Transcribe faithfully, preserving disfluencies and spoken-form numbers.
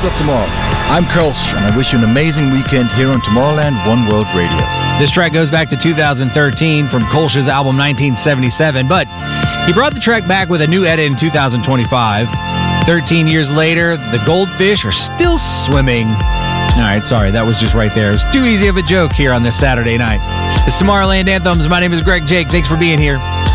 of Tomorrow. I'm Kölsch, and I wish you an amazing weekend here on Tomorrowland One World Radio. This track goes back to two thousand thirteen from Kölsch's album nineteen seventy-seven, but he brought the track back with a new edit in two thousand twenty-five. thirteen years later, the goldfish are still swimming. All right, sorry, that was just right there. It was too easy of a joke here on this Saturday night. It's Tomorrowland Anthems. My name is Greg Jake. Thanks for being here.